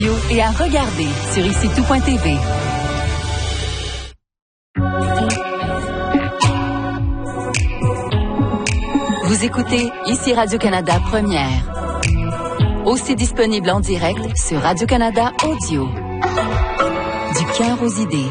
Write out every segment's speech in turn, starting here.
Et à regarder sur ICTout.tv. Vous écoutez ici Radio-Canada Première. Aussi disponible en direct sur Radio-Canada Audio. Du cœur aux idées.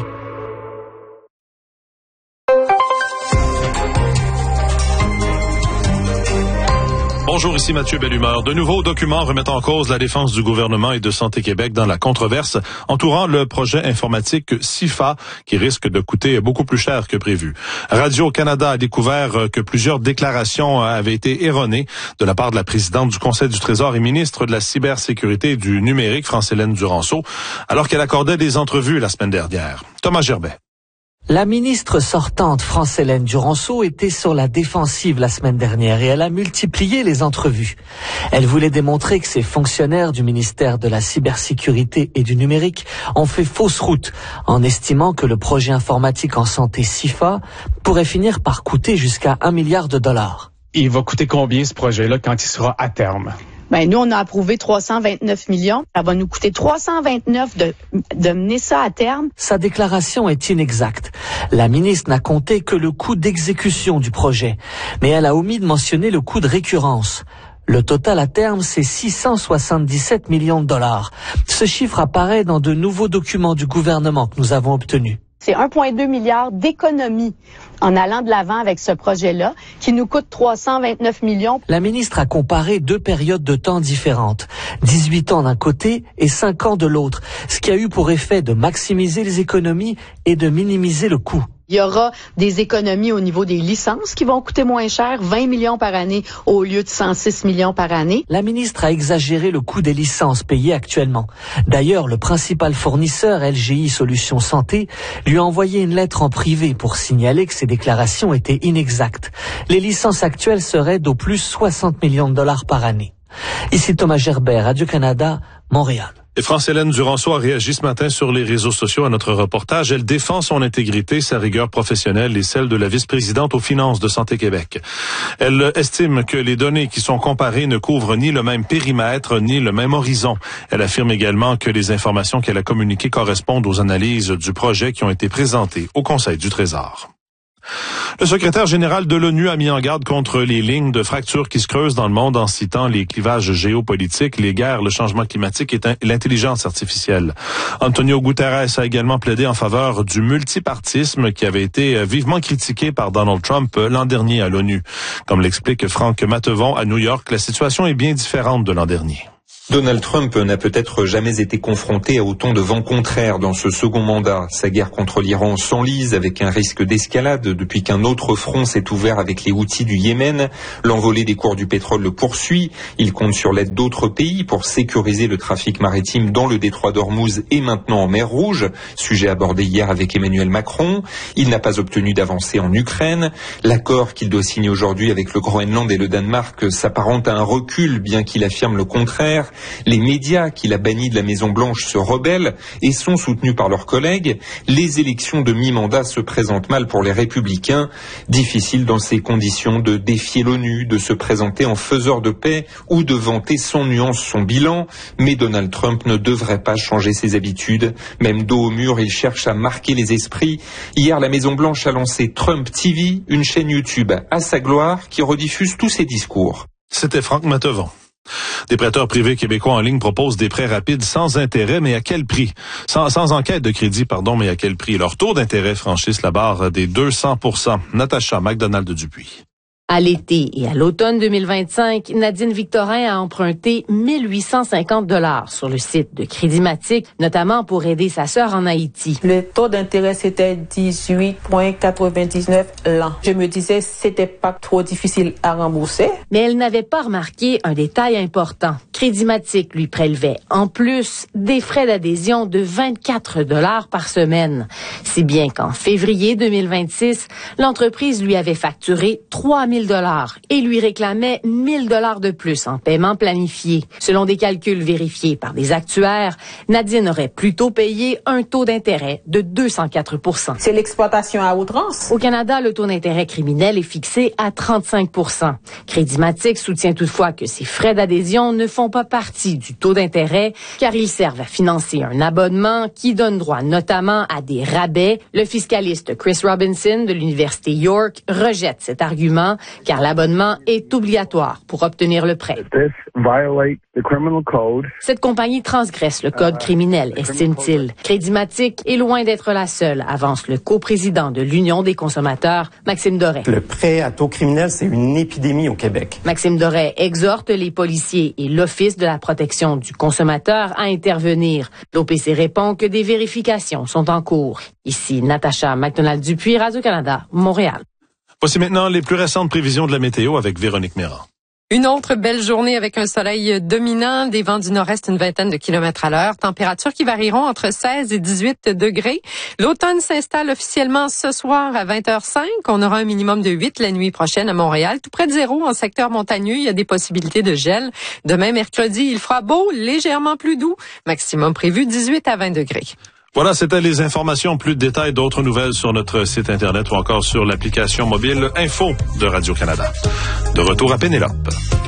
Bonjour, ici Mathieu Bellumeur. De nouveaux documents remettent en cause la défense du gouvernement et de Santé Québec dans la controverse entourant le projet informatique SIFA qui risque de coûter beaucoup plus cher que prévu. Radio-Canada a découvert que plusieurs déclarations avaient été erronées de la part de la présidente du Conseil du Trésor et ministre de la Cybersécurité et du Numérique, France-Hélène Duranceau, alors qu'elle accordait des entrevues la semaine dernière. Thomas Gerbet. La ministre sortante France-Hélène Duranceau était sur la défensive la semaine dernière et elle a multiplié les entrevues. Elle voulait démontrer que ces fonctionnaires du ministère de la Cybersécurité et du Numérique ont fait fausse route en estimant que le projet informatique en santé SIFA pourrait finir par coûter jusqu'à $1 milliard. Il va coûter combien ce projet-là quand il sera à terme? Nous, on a approuvé 329 millions. Ça va nous coûter 329 de mener ça à terme. Sa déclaration est inexacte. La ministre n'a compté que le coût d'exécution du projet, mais elle a omis de mentionner le coût de récurrence. Le total à terme, c'est 677 millions de dollars. Ce chiffre apparaît dans de nouveaux documents du gouvernement que nous avons obtenus. C'est 1,2 milliard d'économies en allant de l'avant avec ce projet-là, qui nous coûte 329 millions. La ministre a comparé deux périodes de temps différentes, 18 ans d'un côté et 5 ans de l'autre, ce qui a eu pour effet de maximiser les économies et de minimiser le coût. Il y aura des économies au niveau des licences qui vont coûter moins cher, 20 millions par année au lieu de 106 millions par année. La ministre a exagéré le coût des licences payées actuellement. D'ailleurs, le principal fournisseur, LGI Solutions Santé, lui a envoyé une lettre en privé pour signaler que ses déclarations étaient inexactes. Les licences actuelles seraient d'au plus 60 millions de dollars par année. Ici Thomas Gerbet, Radio-Canada, Montréal. Et France-Hélène Duranceau a réagi ce matin sur les réseaux sociaux à notre reportage. Elle défend son intégrité, sa rigueur professionnelle et celle de la vice-présidente aux finances de Santé Québec. Elle estime que les données qui sont comparées ne couvrent ni le même périmètre, ni le même horizon. Elle affirme également que les informations qu'elle a communiquées correspondent aux analyses du projet qui ont été présentées au Conseil du Trésor. Le secrétaire général de l'ONU a mis en garde contre les lignes de fracture qui se creusent dans le monde en citant les clivages géopolitiques, les guerres, le changement climatique et l'intelligence artificielle. Antonio Guterres a également plaidé en faveur du multipartisme qui avait été vivement critiqué par Donald Trump l'an dernier à l'ONU. Comme l'explique Franck Mattevon à New York, la situation est bien différente de l'an dernier. Donald Trump n'a peut-être jamais été confronté à autant de vents contraires dans ce second mandat. Sa guerre contre l'Iran s'enlise avec un risque d'escalade depuis qu'un autre front s'est ouvert avec les Houthis du Yémen. L'envolée des cours du pétrole le poursuit. Il compte sur l'aide d'autres pays pour sécuriser le trafic maritime dans le détroit d'Ormuz et maintenant en mer Rouge, sujet abordé hier avec Emmanuel Macron. Il n'a pas obtenu d'avancée en Ukraine. L'accord qu'il doit signer aujourd'hui avec le Groenland et le Danemark s'apparente à un recul, bien qu'il affirme le contraire. Les médias qu'il a bannis de la Maison-Blanche se rebellent et sont soutenus par leurs collègues. Les élections de mi-mandat se présentent mal pour les Républicains. Difficile dans ces conditions de défier l'ONU, de se présenter en faiseur de paix ou de vanter sans nuance son bilan. Mais Donald Trump ne devrait pas changer ses habitudes. Même dos au mur, il cherche à marquer les esprits. Hier, la Maison-Blanche a lancé Trump TV, une chaîne YouTube à sa gloire qui rediffuse tous ses discours. C'était Franck Mattevon. Des prêteurs privés québécois en ligne proposent des prêts rapides sans intérêt, mais à quel prix? Sans enquête de crédit, mais à quel prix? Leurs taux d'intérêt franchissent la barre des 200%. Natacha McDonald-Dupuis. À l'été et à l'automne 2025, Nadine Victorin a emprunté 1 850 $ sur le site de Crédit-Matic, notamment pour aider sa sœur en Haïti. Le taux d'intérêt, c'était 18,99 l'an. Je me disais, c'était pas trop difficile à rembourser. Mais elle n'avait pas remarqué un détail important. Crédit-Matic lui prélevait en plus des frais d'adhésion de 24 $ par semaine. Si bien qu'en février 2026, l'entreprise lui avait facturé 3 000 et lui réclamait 1 000 de plus en paiement planifié. Selon des calculs vérifiés par des actuaires, Nadine aurait plutôt payé un taux d'intérêt de 204 %. C'est l'exploitation à outrance. Au Canada, le taux d'intérêt criminel est fixé à 35 %. Crédimatique soutient toutefois que ces frais d'adhésion ne font pas partie du taux d'intérêt car ils servent à financer un abonnement qui donne droit notamment à des rabais. Le fiscaliste Chris Robinson de l'Université York rejette cet argument car l'abonnement est obligatoire pour obtenir le prêt. Cette compagnie transgresse le code criminel, estime-t-il. Crédimatique est loin d'être la seule, avance le coprésident de l'Union des consommateurs, Maxime Doré. Le prêt à taux criminel, c'est une épidémie au Québec. Maxime Doré exhorte les policiers et l'Office de la protection du consommateur à intervenir. L'OPC répond que des vérifications sont en cours. Ici, Natacha McDonald-Dupuis, Radio-Canada, Montréal. Voici maintenant les plus récentes prévisions de la météo avec Véronique Méran. Une autre belle journée avec un soleil dominant, des vents du nord-est une vingtaine de kilomètres à l'heure, températures qui varieront entre 16 et 18 degrés. L'automne s'installe officiellement ce soir à 20h05. On aura un minimum de 8 la nuit prochaine à Montréal, tout près de 0 en secteur montagneux. Il y a des possibilités de gel. Demain, mercredi, il fera beau, légèrement plus doux. Maximum prévu 18 à 20 degrés. Voilà, c'était les informations. Plus de détails, d'autres nouvelles sur notre site Internet ou encore sur l'application mobile Info de Radio-Canada. De retour à Pénélope.